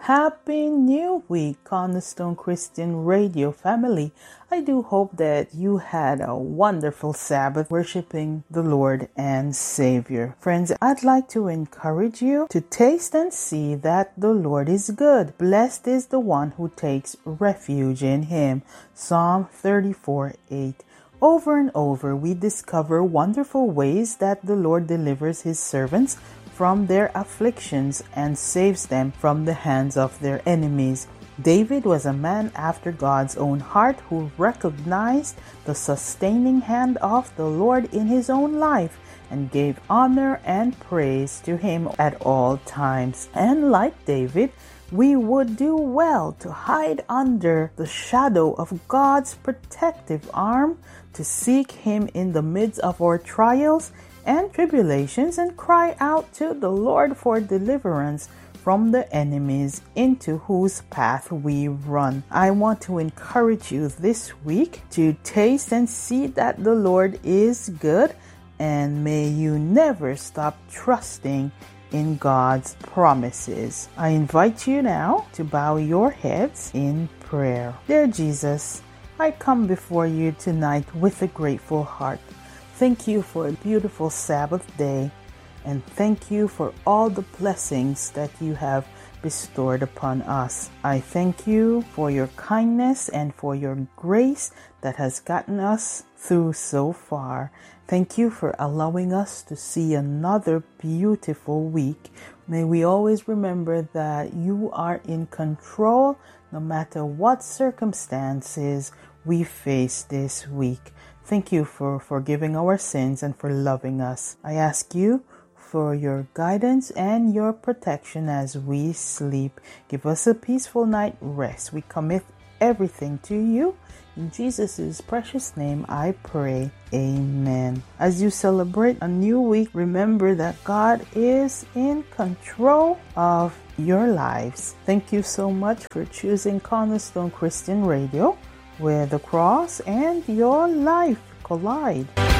Happy New Week, Cornerstone Christian Radio family. I do hope that you had a wonderful Sabbath worshiping the Lord and Savior. Friends, I'd like to encourage you to taste and see that the Lord is good. Blessed is the one who takes refuge in him. Psalm 34:8. Over and over, we discover wonderful ways that the Lord delivers his servants from their afflictions and saves them from the hands of their enemies. David was a man after God's own heart who recognized the sustaining hand of the Lord in his own life and gave honor and praise to him at all times. And like David, we would do well to hide under the shadow of God's protective arm, to seek him in the midst of our trials and tribulations, and cry out to the Lord for deliverance from the enemies into whose path we run. I want to encourage you this week to taste and see that the Lord is good, and may you never stop trusting in God's promises. I invite you now to bow your heads in prayer. Dear Jesus, I come before you tonight with a grateful heart. Thank you for a beautiful Sabbath day, and thank you for all the blessings that you have bestowed upon us. I thank you for your kindness and for your grace that has gotten us through so far. Thank you for allowing us to see another beautiful week. May we always remember that you are in control no matter what circumstances we face this week. Thank you for forgiving our sins and for loving us. I ask you for your guidance and your protection as we sleep. Give us a peaceful night rest. We commit everything to you. In Jesus' precious name I pray. Amen. As you celebrate a new week, remember that God is in control of your lives. Thank you so much for choosing Cornerstone Christian Radio, where the cross and your life collide.